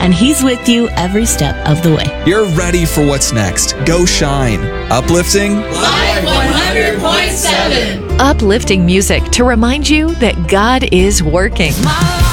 and He's with you every step of the way. You're ready for what's next. Go shine. Uplifting. Live 100.7. Uplifting music to remind you that God is working. My